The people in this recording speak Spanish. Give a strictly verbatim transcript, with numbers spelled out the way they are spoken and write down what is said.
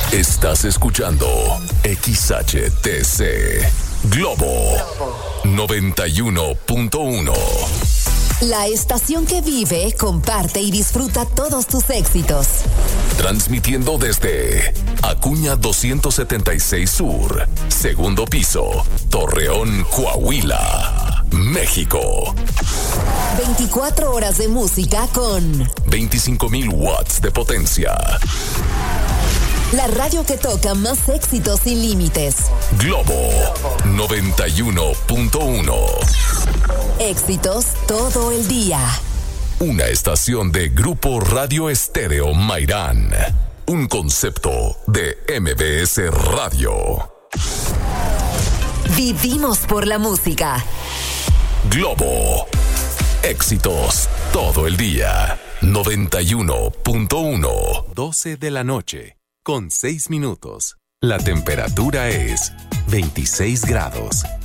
Estás escuchando X H T C Globo noventa y uno punto uno. La estación que vive, comparte y disfruta todos tus éxitos. Transmitiendo desde Acuña doscientos setenta y seis Sur, segundo piso, Torreón, Coahuila, México. veinticuatro horas de música con veinticinco mil watts de potencia. La radio que toca más éxitos sin límites. Globo noventa y uno punto uno. Éxitos todo el día. Una estación de Grupo Radio Estéreo Mairán. Un concepto de M B S Radio. Vivimos por la música. Globo. Éxitos todo el día. noventa y uno punto uno. doce de la noche, con seis minutos. La temperatura es veintiséis grados.